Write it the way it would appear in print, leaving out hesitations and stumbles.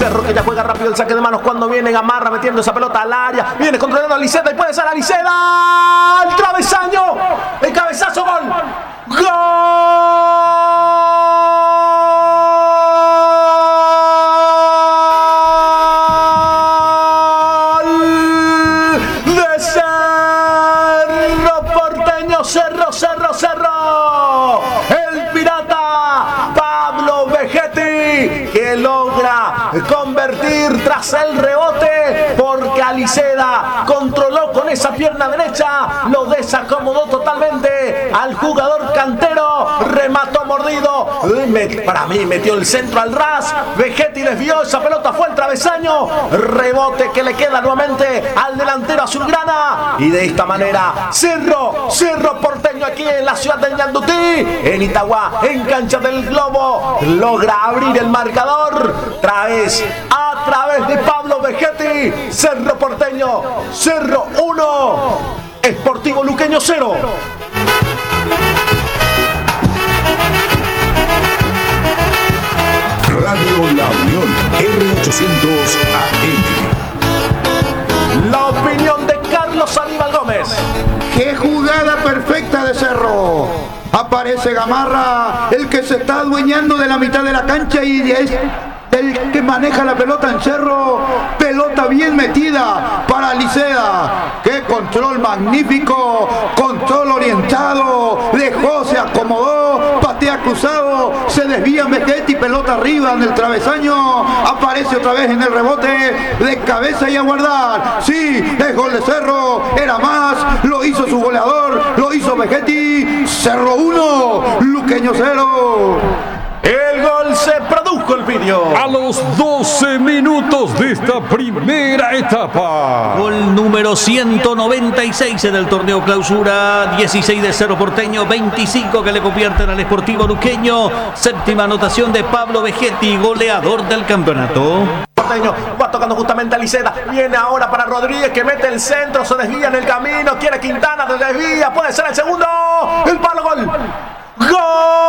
Cerro que ya juega rápido el saque de manos cuando viene Gamarra metiendo esa pelota al área. Viene controlando a Liceda y puede ser a Liceda. El travesaño. El cabezazo, gol. ¡Gol! Cerro. El pirata Pablo Vegetti que logra convertir tras el rebote porque Liceda controló con esa pierna derecha, lo desacomodó totalmente al jugador cantero, remató mordido, para mí metió el centro al ras, Vegetti desvió esa pelota, fue el travesaño, rebote que le queda nuevamente al delantero azulgrana y de esta manera Cerro Porteño aquí en la ciudad de Ñandutí, en Itagua, en cancha del Globo, logra abrir el marcador a través de Pablo Vegetti. Cerro Porteño 0-1, Sportivo Luqueño 0. Radio La Unión, R800 AM. La opinión de Carlos Aníbal Gómez. ¡Qué jugada perfecta de Cerro! Aparece Gamarra, el que se está adueñando de la mitad de la cancha y es el que maneja la pelota en Cerro. Pelota bien metida para Liceda. ¡Qué control magnífico! Control orientado. Dejó, se acomodó, patea cruzado, se desvía Vegetti, pelota arriba en el travesaño. Aparece otra vez en el rebote de cabeza y a guardar. Sí, es gol de Cerro. Era más, lo hizo su goleador, lo hizo Vegetti. Cerro 1, Luqueño 0. El gol se produjo, el vídeo. A los 12 minutos de esta primera etapa. Gol número 196 en el torneo clausura. 16 de Cerro Porteño, 25 que le convierten al Sportivo Luqueño. Séptima anotación de Pablo Vegetti, goleador del campeonato. Porteño va tocando justamente a Liceda. Viene ahora para Rodríguez que mete el centro, se desvía en el camino. Quiere Quintana, se desvía. Puede ser el segundo. El palo, gol. ¡Gol!